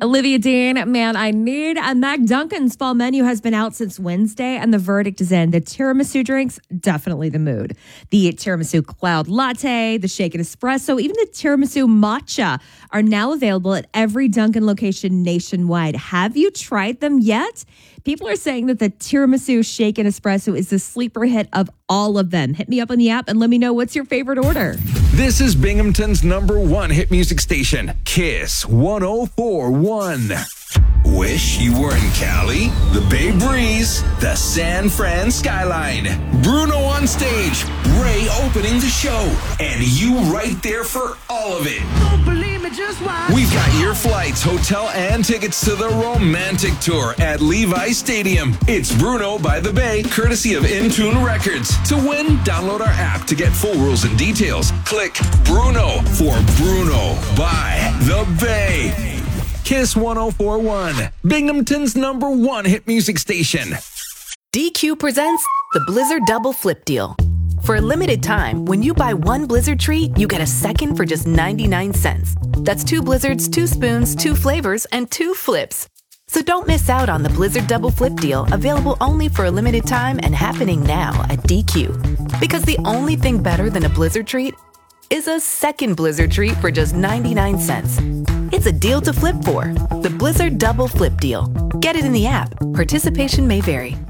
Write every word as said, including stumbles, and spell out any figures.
Olivia Dean, man, I need a Mac Duncan's fall menu has been out since Wednesday, and the verdict is in. The tiramisu drinks, definitely the mood. The tiramisu cloud latte, the shaken espresso, even the tiramisu matcha are now available at every Dunkin' location nationwide. Have you tried them yet? People are saying that the tiramisu shaken espresso is the sleeper hit of all of them. Hit me up on the app and let me know what's your favorite order. This is Binghamton's number one hit music station, Kiss one oh four point one. Wish you were in Cali, the Bay Breeze, the San Fran skyline, Bruno on stage, Ray opening the show, and you right there for all of it. Don't believe me, just watch. We've got your flights, hotel, and tickets to the Romantic Tour at Levi Stadium. It's Bruno by the Bay, courtesy of Intune Records. To win, download our app to get full rules and details. Click Bruno for Bruno by the Bay. Kiss one oh four point one, Binghamton's number one hit music station. D Q presents the Blizzard Double Flip Deal. For a limited time, when you buy one Blizzard treat, you get a second for just ninety-nine cents. That's two Blizzards, two spoons, two flavors, and two flips. So don't miss out on the Blizzard Double Flip Deal, available only for a limited time and happening now at D Q. Because the only thing better than a Blizzard treat is a second Blizzard treat for just ninety-nine cents. It's a deal to flip for. The Blizzard Double Flip Deal. Get it in the app. Participation may vary.